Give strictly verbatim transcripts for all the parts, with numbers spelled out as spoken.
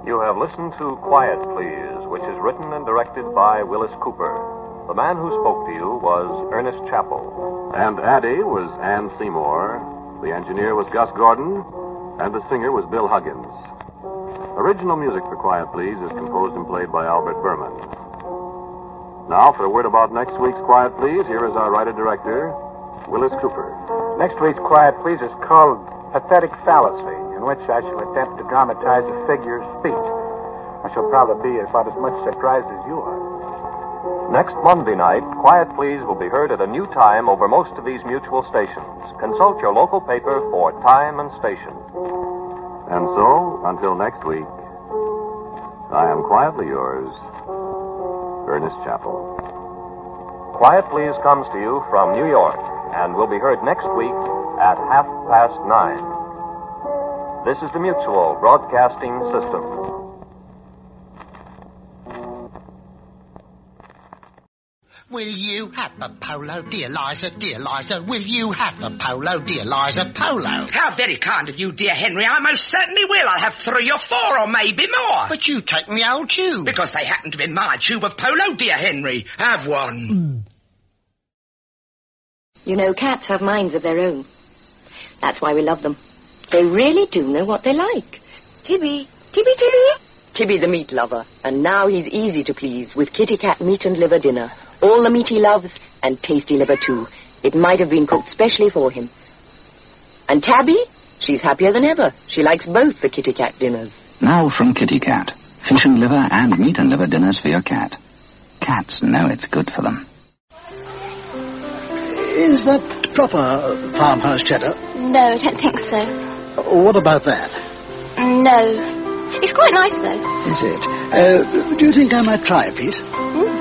You have listened to Quiet Please, which is written and directed by Willis Cooper. The man who spoke to you was Ernest Chappell. And Addie was Ann Seymour. The engineer was Gus Gordon. And the singer was Bill Huggins. Original music for Quiet Please is composed and played by Albert Berman. Now, for a word about next week's Quiet Please, here is our writer-director, Willis Cooper. Next week's Quiet Please is called Pathetic Fallacy, in which I shall attempt to dramatize a figure of speech. I shall probably be about as much surprised as you are. Next Monday night, Quiet Please will be heard at a new time over most of these mutual stations. Consult your local paper for time and station. And so, until next week, I am quietly yours, Ernest Chappell. Quiet Please comes to you from New York and will be heard next week at half past nine. This is the Mutual Broadcasting System. Will you have a polo, dear Liza, dear Liza? Will you have a polo, dear Liza, polo? How very kind of you, dear Henry. I most certainly will. I'll have three or four or maybe more. But you take me old tube. Because they happen to be my tube of polo, dear Henry. Have one. Mm. You know, cats have minds of their own. That's why we love them. They really do know what they like. Tibby, Tibby, Tibby. Tibby the meat lover. And now he's easy to please with Kitty Cat meat and liver dinner. All the meat he loves, and tasty liver too. It might have been cooked specially for him. And Tabby? She's happier than ever. She likes both the Kitty Cat dinners. Now from Kitty Cat. Fish and liver and meat and liver dinners for your cat. Cats know it's good for them. Is that proper farmhouse cheddar? No, I don't think so. What about that? No. It's quite nice, though. Is it? Uh, do you think I might try a piece? Mm.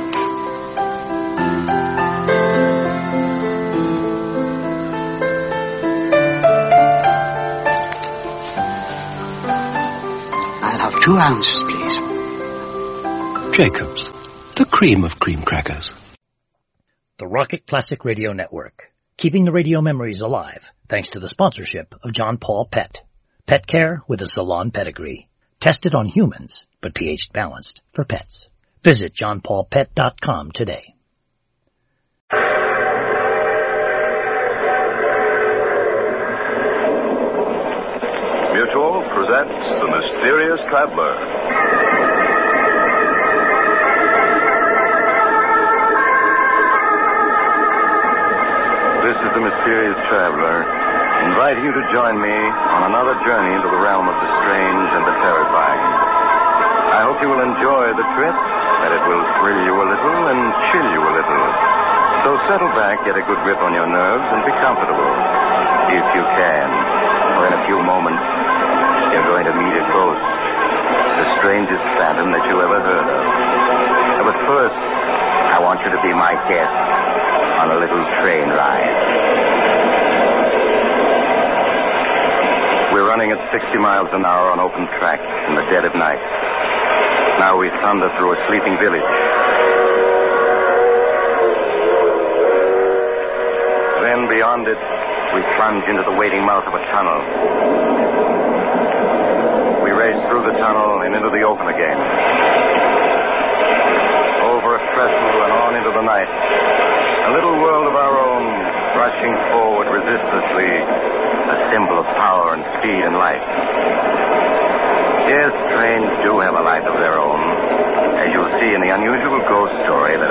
I'll have two ounces, please. Jacobs, the cream of cream crackers. The Rocket Classic Radio Network, keeping the radio memories alive thanks to the sponsorship of John Paul Pet. Pet care with a salon pedigree. Tested on humans, but pH balanced for pets. Visit john paul pet dot com today. Mutual presents The Mysterious Traveler. This is The Mysterious Traveler, inviting you to join me on another journey into the realm of the strange and the terrifying. I hope you will enjoy the trip, that it will thrill you a little and chill you a little. So settle back, get a good grip on your nerves, and be comfortable, if you can. For in a few moments, you're going to meet a ghost, the strangest phantom that you ever heard of. But first, I want you to be my guest on a little train ride. We're running at sixty miles an hour on open track in the dead of night. Now we thunder through a sleeping village. Then beyond it, we plunge into the waiting mouth of a tunnel. We race through the tunnel and into the open again. Over a trestle and on into the night. A little world of our own, rushing forward resistlessly, a symbol of power and speed and life. Yes, trains do have a life of their own, as you'll see in the unusual ghost story that